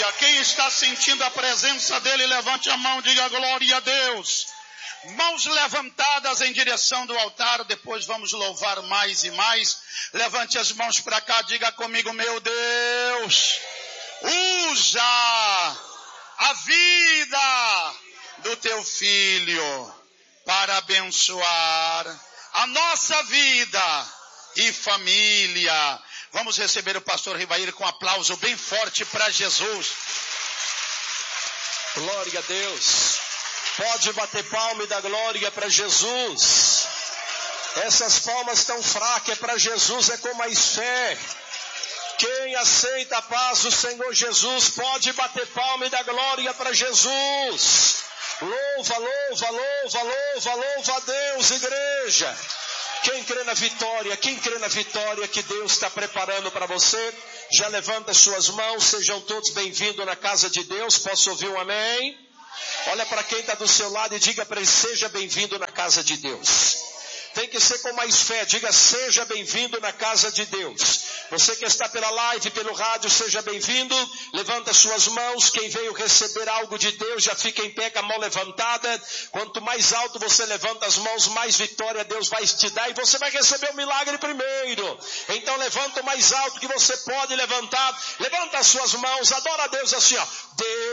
Aleluia. Quem está sentindo a presença dele, levante a mão, diga glória a Deus. Mãos levantadas em direção do altar, depois vamos louvar mais e mais. Levante as mãos para cá, diga comigo, meu Deus, usa a vida do teu filho para abençoar a nossa vida e família. Vamos receber o pastor Rivair com um aplauso bem forte para Jesus. Glória a Deus. Pode bater palma e dar glória para Jesus. Essas palmas tão fracas é para Jesus, é com mais fé. Quem aceita a paz do Senhor Jesus pode bater palma e dar glória para Jesus. Louva, louva, louva, louva, louva a Deus, igreja. Quem crê na vitória que Deus está preparando para você, já levanta suas mãos, sejam todos bem-vindos na casa de Deus. Posso ouvir um amém? Olha para quem está do seu lado e diga para ele, seja bem-vindo na casa de Deus. Tem que ser com mais fé, diga, seja bem-vindo na casa de Deus. Você que está pela live, pelo rádio, seja bem-vindo. Levanta suas mãos, quem veio receber algo de Deus, já fica em pé com a mão levantada. Quanto mais alto você levanta as mãos, mais vitória Deus vai te dar e você vai receber o milagre primeiro. Então levanta o mais alto que você pode levantar. Levanta as suas mãos, adora a Deus assim, ó. Deus